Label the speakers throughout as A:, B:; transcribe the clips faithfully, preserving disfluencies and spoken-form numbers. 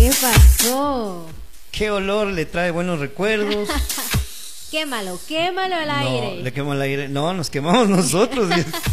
A: ¿Qué pasó?
B: ¿Qué olor le trae buenos recuerdos?
A: Quémalo, quémalo al aire.
B: No, le quemo el aire. No, nos quemamos nosotros.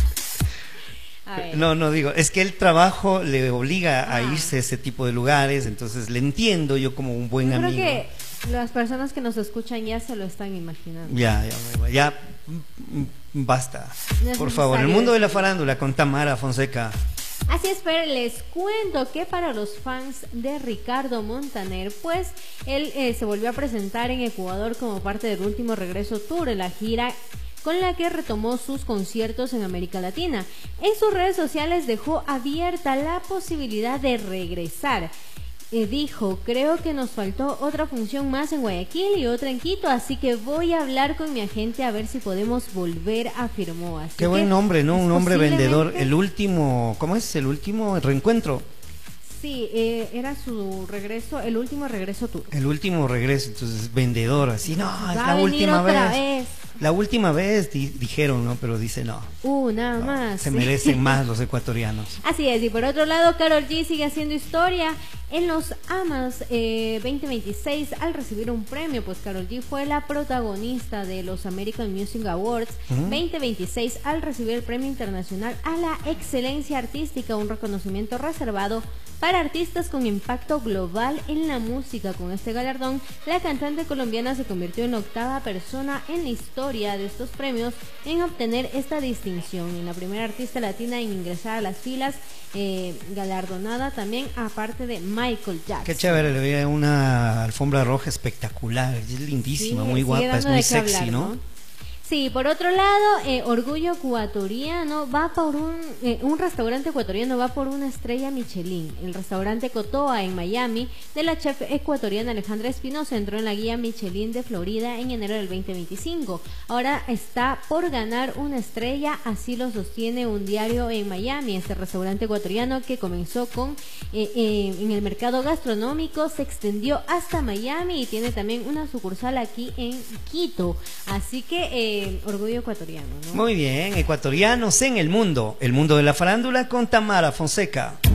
A: A ver.
B: No, no digo, es que el trabajo le obliga a
A: Ah.
B: irse a ese tipo de lugares, entonces le entiendo yo como un buen
A: Yo creo
B: amigo.
A: que las personas que nos escuchan ya se lo están imaginando.
B: Ya, ya, ya, mm, mm, basta.
A: No es
B: Por favor, el
A: necesario
B: mundo de la
A: decirlo.
B: farándula con Tamara Fonseca.
A: Así es, pero les cuento que para los fans de Ricardo Montaner, pues él eh, se volvió a presentar en Ecuador como parte del último regreso tour, la gira con la que retomó sus conciertos en América Latina. En sus redes sociales dejó abierta la posibilidad de regresar. Eh, dijo, creo que nos faltó otra función más en Guayaquil y otra en Quito, así que voy a hablar con mi agente a ver si podemos volver, afirmó. Así
B: Qué buen nombre, ¿no? Un hombre vendedor. El
A: último
B: último, ¿cómo es? El último reencuentro.
A: Sí, eh, era su regreso, el último regreso tour.
B: El último regreso, entonces vendedor, así, no, es
A: Va
B: la
A: a venir
B: última
A: otra
B: vez.
A: vez.
B: La última vez di- dijeron, ¿no? Pero dice no.
A: Una
B: no,
A: más.
B: se
A: sí.
B: merecen más los ecuatorianos.
A: Así es, y por otro lado, Karol G sigue haciendo historia en los AMAs eh, veinte veintiséis al recibir un premio, pues Karol G fue la protagonista de los American Music Awards
B: Ujú.
A: veinte veintiséis al recibir el Premio Internacional a la Excelencia Artística, un reconocimiento reservado para artistas con impacto global en la música. Con este galardón, la cantante colombiana se convirtió en la octava persona en la historia de estos premios en obtener esta distinción, en la primera artista latina en ingresar a las filas eh, galardonada también, aparte de Michael Jackson.
B: Qué chévere, le veía una alfombra roja espectacular, es lindísima,
A: Sí,
B: muy
A: sigue
B: guapa, es
A: dando
B: muy
A: de qué
B: sexy,
A: hablar,
B: ¿no?
A: Sí, por otro lado, eh, Orgullo Ecuatoriano va por un, eh, un restaurante ecuatoriano va por una estrella Michelin. El restaurante Cotoa en Miami de la chef ecuatoriana Alejandra Espinosa entró en la guía Michelin de Florida en enero del veinte veinticinco. Ahora está por ganar una estrella, así lo sostiene un diario en Miami. Este restaurante ecuatoriano, que comenzó con eh, eh, en el mercado gastronómico, se extendió hasta Miami y tiene también una sucursal aquí en Quito. Así que eh, orgullo ecuatoriano, ¿no?
B: Muy bien, ecuatorianos en el mundo, el mundo de la farándula con Tamara Fonseca.